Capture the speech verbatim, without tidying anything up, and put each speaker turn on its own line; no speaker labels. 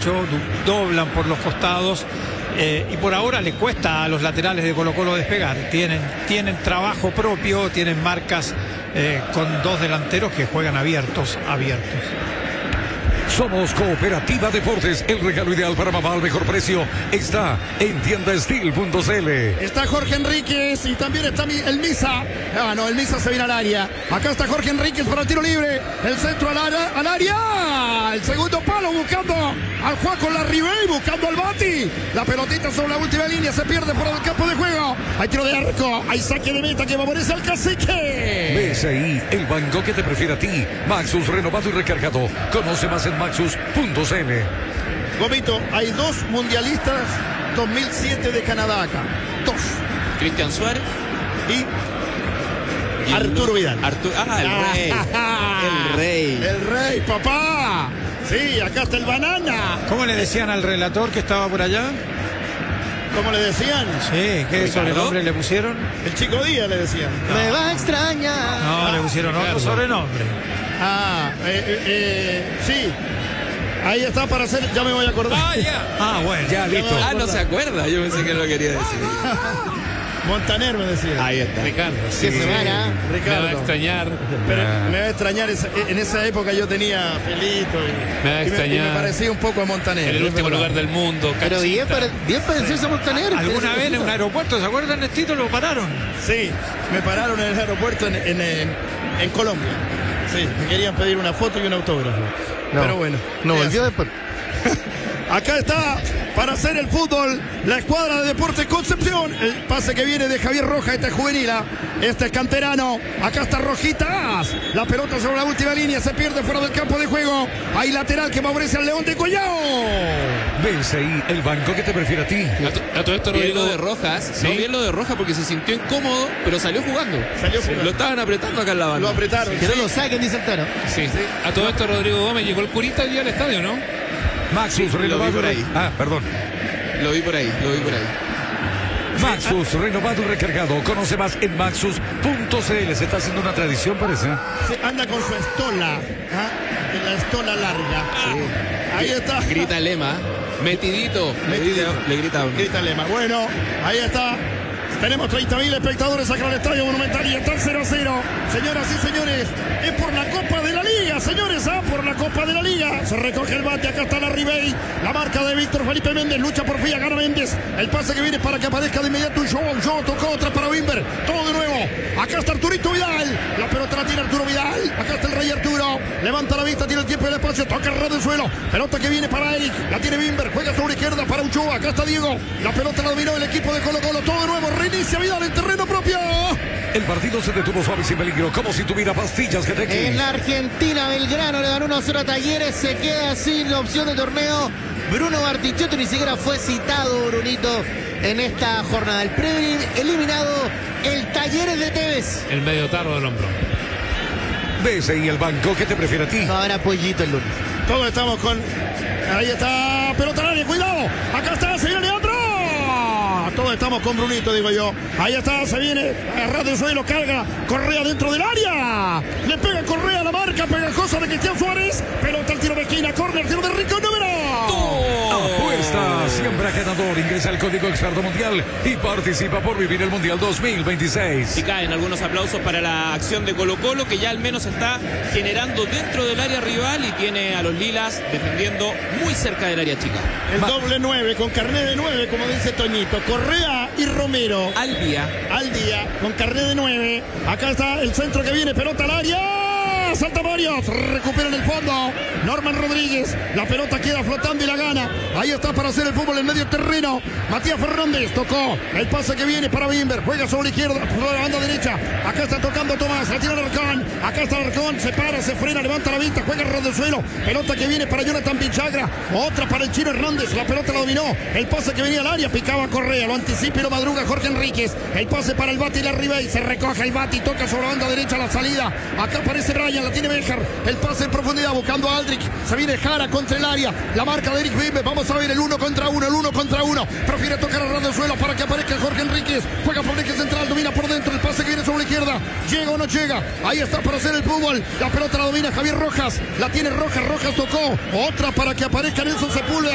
derecho, doblan por los costados. Eh, y por ahora le cuesta a los laterales de Colo-Colo despegar. Tienen, tienen trabajo propio, tienen marcas eh, con dos delanteros que juegan abiertos, abiertos.
Somos Cooperativa Deportes, el regalo ideal para mamá al mejor precio está en tienda steel punto c l.
Está Jorge Enríquez y también está el Misa. Ah, no, el Misa se viene al área. Acá está Jorge Enríquez para el tiro libre. El centro al área. Al área. El segundo palo buscando al Juaco Larribey, buscando al Bati. La pelotita sobre la última línea se pierde por el campo de juego. Hay tiro de arco. Hay saque de meta que favorece al Cacique.
B S I, el banco que te prefiere a ti. Maxus renovado y recargado. Conoce más en maxus punto c l.
Gomito, hay dos mundialistas dos mil siete de Canadá acá. Dos.
Cristian Suárez
y, y Arturo Vidal.
Arturo, ah, el rey. El rey.
El rey, papá. Sí, acá está el banana.
¿Cómo le decían al relator que estaba por allá?
¿Cómo le decían?
Sí, ¿qué sobrenombre le pusieron?
El Chico Díaz le decían.
No. Me va a extrañar.
No, ah, le pusieron otro sobrenombre.
Ah, eh, eh, eh, sí. Ahí está para hacer, ya me voy a acordar.
Ah, ya.
Ah, bueno,
ya, listo.
Ah, no se acuerda, yo pensé que lo quería decir.
Montaner me decía.
Ahí está.
Ricardo.
Sí, sí, semana.
Ricardo.
Me va a extrañar.
Pero me va a extrañar, esa, en esa época yo tenía pelito y
me va a extrañar.
Y me, y me parecía un poco a Montaner.
En el último lugar del mundo.
Pero bien, para, bien pareció a Montaner.
¿Alguna vez en un aeropuerto, se acuerdan, Nestito? Lo pararon.
Sí, me pararon en el aeropuerto en, en, en, en Colombia. Sí, me querían pedir una foto y un autógrafo. No, pero bueno.
No volvió después.
Acá está para hacer el fútbol la escuadra de Deportes Concepción. El pase que viene de Javier Rojas, este es juvenil, este es canterano. Acá está Rojitas. La pelota sobre la última línea, se pierde fuera del campo de juego. Hay lateral que favorece al León de Collao.
B S I, el banco que te prefiere a ti.
A, to, a todo esto, Rodrigo, de Rojas. ¿Sí? No bien lo de Rojas porque se sintió incómodo, pero salió jugando.
Salió jugando.
Lo estaban apretando acá en la banda.
Lo apretaron.
Que no lo saquen, dice el Tano.
Sí. sí. A todo esto, Rodrigo Gómez, llegó el curita hoy día al estadio, ¿no?
Maxus
sí,
renovado por ahí. Ah, perdón.
Lo vi por ahí, lo vi por ahí.
Maxus renovado y recargado. Conoce más en maxus punto c l. Se está haciendo una tradición, parece.
Se anda con su estola, ¿eh? En la estola larga.
Sí.
Ahí está.
Grita Lema. Metidito.
Metidito.
Le grita.
Grita Lema. Bueno, ahí está. Tenemos treinta mil espectadores acá en el Estadio Monumental y está el cero a cero. Señoras y señores, es por la Copa de la Liga, señores, ¿ah? Por la Copa de la Liga. Se recoge el bate, acá está la Ribey. La marca de Víctor Felipe Méndez, lucha por Fía, gana Méndez. El pase que viene para que aparezca de inmediato un show, un show, tocó otra para Wimber. Todo de nuevo. Acá está Arturito Vidal. La pelota la tiene Arturo Vidal. Acá está el Rey Arturo. Levanta la vista, tiene el tiempo y el espacio. Toca el ras del suelo. Pelota que viene para Eric. La tiene Wimber. Juega sobre izquierda para Uchoa. Acá está Diego. La pelota la dominó el equipo de Colo-Colo. Todo de nuevo. Reinicia Vidal en terreno propio.
El partido se detuvo suave y sin peligro, como si tuviera pastillas que te
En la Argentina, Belgrano le ganó uno a cero a Talleres. Se queda sin opción de torneo. Bruno Bartichotto ni siquiera fue citado, Brunito, en esta jornada. El previo eliminado, el Talleres de Tevez.
El medio tarro del hombro.
B S I, el banco que te prefiere a ti.
No, era pollito el lunes.
Todos estamos con... Ahí está, pelota al área, cuidado. Acá está, señor Leandro. Todos estamos con Brunito, digo yo. Ahí está, se viene, agarrado el suelo, carga Correa dentro del área. Le pega Correa a la marca pegajosa de Cristian Suárez. Pelota al tiro de esquina, córner, tiro de Rico, número.
Apuesta, siempre ganador. Ingresa al código experto mundial y participa por vivir el Mundial dos mil veintiséis.
Y caen algunos aplausos para la acción de Colo-Colo, que ya al menos está generando dentro del área rival y tiene a los lilas defendiendo muy cerca del área chica.
El Va. doble nueve, con carné de nueve, como dice Toñito. Correa y Romero.
Al día.
Al día, con carné de nueve. Acá está el centro que viene, pelota al área. Salta Marios, recupera en el fondo Norman Rodríguez, la pelota queda flotando y la gana. Ahí está para hacer el fútbol en medio terreno. Matías Fernández tocó el pase que viene para Wimber, juega sobre la izquierda, sobre la banda derecha. Acá está tocando Tomás, la tira Arcón. Acá está Arcón, se para, se frena, levanta la vista, juega el ras del suelo. Pelota que viene para Jonathan Pichagra, otra para el Chino Hernández, la pelota la dominó. El pase que venía al área, picaba Correa, lo anticipa y lo madruga Jorge Enríquez. El pase para el Bati y la Ribey, se recoge el Bati, toca sobre la banda derecha la salida. Acá aparece Brian, la tiene Béjar, el pase en profundidad buscando a Aldrich, se viene Jara contra el área, la marca de Eric Wimber, vamos a ver el uno contra uno, el uno contra uno, prefiere tocar al ras del suelo para que aparezca Jorge Enríquez, juega por el eje central, domina por dentro, el pase que viene sobre la izquierda, llega o no llega, ahí está para hacer el fútbol, la pelota la domina Javier Rojas, la tiene Rojas, Rojas tocó, otra para que aparezca Nelson Sepúlveda.